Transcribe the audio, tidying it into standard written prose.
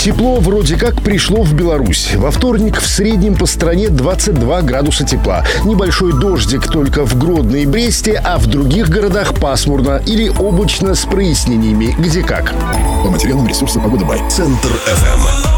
Тепло вроде как пришло в Беларусь. Во вторник в среднем по стране 22 градуса тепла. Небольшой дождик только в Гродно и Бресте, а в других городах пасмурно или облачно с прояснениями. Где как. По материалам ресурса «Погода Бай». Центр FM.